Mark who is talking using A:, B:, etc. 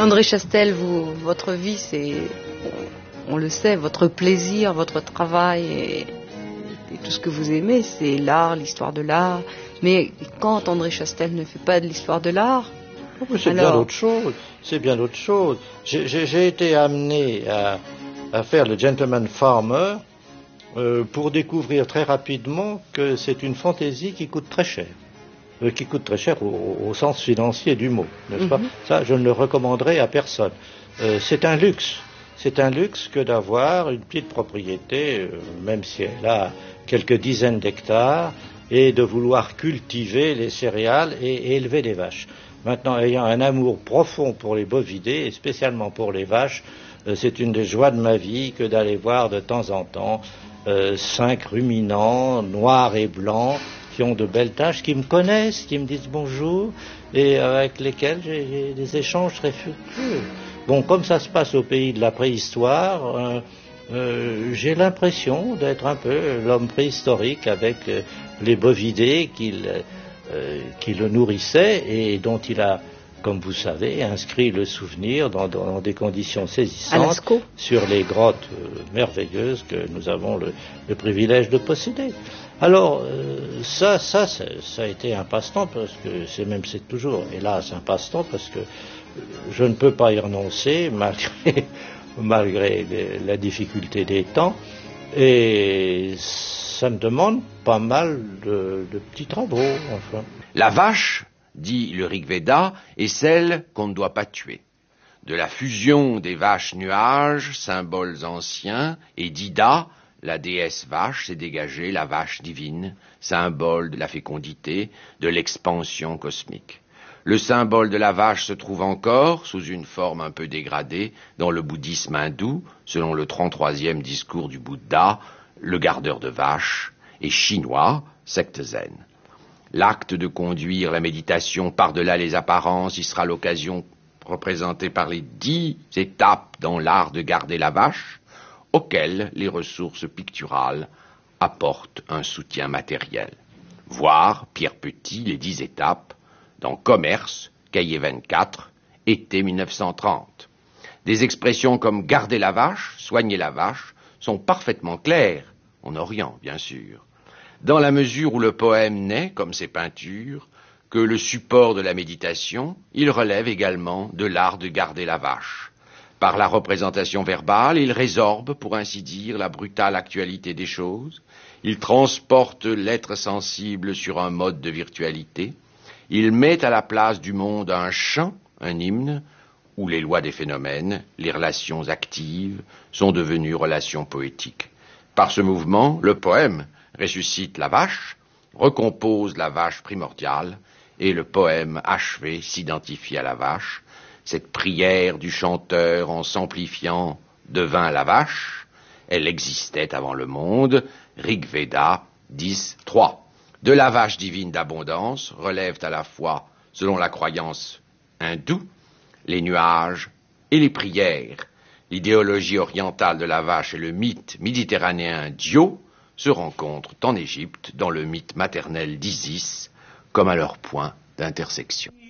A: André Chastel, votre vie, c'est, on le sait, votre plaisir, votre travail et tout ce que vous aimez, c'est l'art, l'histoire de l'art. Mais quand André Chastel ne fait pas de l'histoire de l'art,
B: c'est bien autre chose. C'est bien autre chose. J'ai été amené à faire le Gentleman Farmer pour découvrir très rapidement que c'est une fantaisie qui coûte très cher. Qui coûte très cher au sens financier du mot, n'est-ce pas? Ça, je ne le recommanderais à personne. C'est un luxe. C'est un luxe que d'avoir une petite propriété, même si elle a quelques dizaines d'hectares, et de vouloir cultiver les céréales et élever des vaches. Maintenant, ayant un amour profond pour les bovidés, et spécialement pour les vaches, c'est une des joies de ma vie que d'aller voir de temps en temps 5 ruminants, noirs et blancs, qui ont de belles taches, qui me connaissent, qui me disent bonjour, et avec lesquels j'ai des échanges très fructueux. Bon, comme ça se passe au pays de la préhistoire, j'ai l'impression d'être un peu l'homme préhistorique avec les bovidés qui le nourrissaient et dont il a, comme vous savez, inscrit le souvenir dans des conditions saisissantes sur les grottes merveilleuses que nous avons le privilège de posséder. Alors, ça a été un passe-temps, parce que c'est toujours, hélas, un passe-temps, parce que je ne peux pas y renoncer, malgré la difficulté des temps, et ça me demande pas mal de petits travaux, enfin.
C: La vache, dit le Rig Veda, est celle qu'on ne doit pas tuer. De la fusion des vaches nuages, symboles anciens, et d'Ida, la déesse vache, s'est dégagée la vache divine, symbole de la fécondité, de l'expansion cosmique. Le symbole de la vache se trouve encore, sous une forme un peu dégradée, dans le bouddhisme hindou, selon le 33e discours du Bouddha, le gardeur de vaches, et chinois, secte zen. L'acte de conduire la méditation par-delà les apparences y sera l'occasion représentée par les 10 étapes dans l'art de garder la vache, auxquelles les ressources picturales apportent un soutien matériel. Voir Pierre Petit, les 10 étapes, dans Commerce, cahier 24, été 1930. Des expressions comme garder la vache, soigner la vache, sont parfaitement claires, en Orient bien sûr, dans la mesure où le poème n'est, comme ses peintures, que le support de la méditation, il relève également de l'art de garder la vache. Par la représentation verbale, il résorbe, pour ainsi dire, la brutale actualité des choses, il transporte l'être sensible sur un mode de virtualité, il met à la place du monde un chant, un hymne, où les lois des phénomènes, les relations actives, sont devenues relations poétiques. Par ce mouvement, le poème ressuscite la vache, recompose la vache primordiale, et le poème achevé s'identifie à la vache. Cette prière du chanteur, en s'amplifiant, devint la vache. Elle existait avant le monde. Rig Veda 10.3. De la vache divine d'abondance relèvent à la fois, selon la croyance hindoue, les nuages et les prières. L'idéologie orientale de la vache et le mythe méditerranéen d'Io se rencontrent en Égypte dans le mythe maternel d'Isis comme à leur point d'intersection.